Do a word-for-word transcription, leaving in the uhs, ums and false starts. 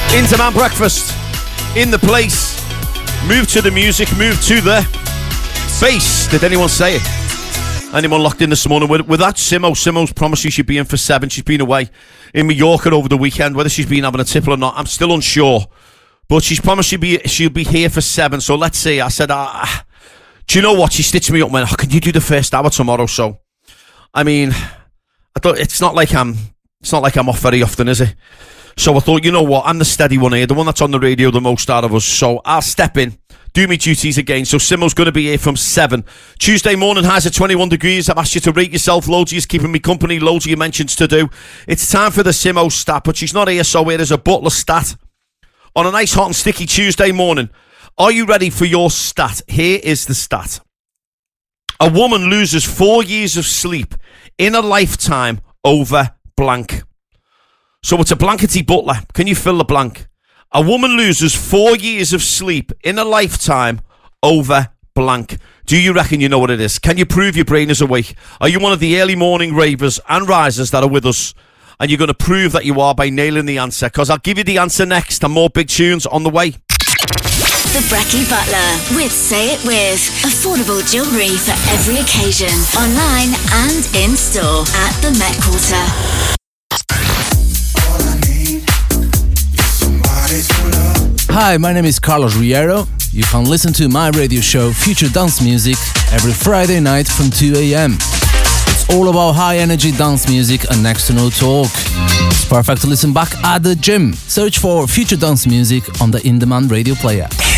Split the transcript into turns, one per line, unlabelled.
In Demand Breakfast, in the place. Move to the music, move to the bass. Did anyone say it? Anyone locked in this morning with, with that? Simo, Simo's promised you she'd be in for seven. She's been away in Mallorca over the weekend. Whether she's been having a tipple or not, I'm still unsure. But she's promised she'll be she'll be here for seven. So let's see. I said, ah, do you know what? She stitched me up, man. Oh, can you do the first hour tomorrow? So, I mean, I thought it's not like I'm it's not like I'm off very often, is it? So I thought, you know what? I'm the steady one here, the one that's on the radio the most out of us. So I'll step in, do my duties again. So Simo's going to be here from seven. Tuesday morning, highs at twenty-one degrees. I've asked you to rate yourself. Loads of you's keeping me company. Loads of you mentions to do. It's time for the Simo stat, but she's not here, so here is a Butler stat. On a nice hot and sticky Tuesday morning, are you ready for your stat? Here is the stat. A woman loses four years of sleep in a lifetime over blank. So it's a blankety Butler. Can you fill the blank? A woman loses four years of sleep in a lifetime over blank. Do you reckon you know what it is? Can you prove your brain is awake? Are you one of the early morning ravers and risers that are with us? And you're going to prove that you are by nailing the answer, because I'll give you the answer next and more big tunes on the way.
The Brekkie Butler with Say It With. Affordable jewellery for every occasion. Online and in store at the Met Quarter.
Hi, my name is Carlos Riero. You can listen to my radio show Future Dance Music every Friday night from two a.m. It's all about high energy dance music and next to no talk. It's perfect to listen back at the gym. Search for Future Dance Music on the In Demand radio player.